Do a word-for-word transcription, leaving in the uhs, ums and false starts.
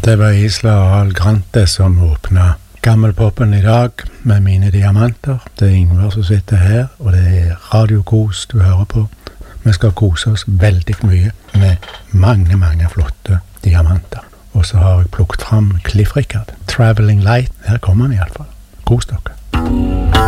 Det var Isla Al Grante som åpnet Gammelpoppen i dag med mine diamanter. Det er Ingvar som sitter her, og det er Radio Kos du hører på. Vi skal kose oss veldig mye med mange, mange flotte diamanter. Og så har jeg plukket fram Cliff Richard. Traveling Light. Her kommer han i alle fall. Kos dere.